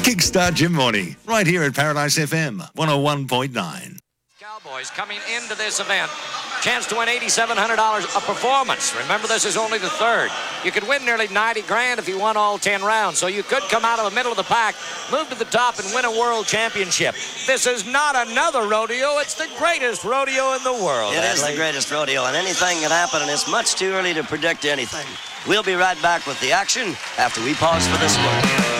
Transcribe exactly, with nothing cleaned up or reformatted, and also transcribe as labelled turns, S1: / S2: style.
S1: Kickstart your morning right here at Paradise F M one oh one point nine.
S2: Cowboys coming into this event. Chance to win eight thousand seven hundred dollars a performance. Remember, this is only the third. You could win nearly ninety grand if you won all ten rounds. So you could come out of the middle of the pack, move to the top, and win a world championship. This is not another rodeo. It's the greatest rodeo in the world.
S3: It is the greatest rodeo, and anything can happen, and it's much too early to predict anything. We'll be right back with the action after we pause for this one.